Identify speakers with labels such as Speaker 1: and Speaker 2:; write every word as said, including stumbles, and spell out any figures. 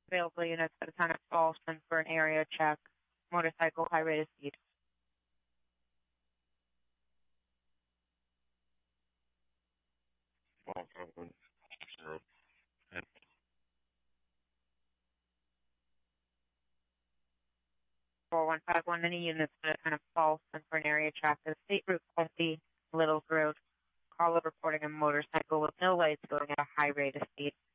Speaker 1: available units at a time of Falston for an area check. Motorcycle, high rate of speed. four one five one, any units at a time of Falston for an area check. The State Route twenty, Littles Road. Caller reporting a motorcycle with no lights going at a high rate of speed.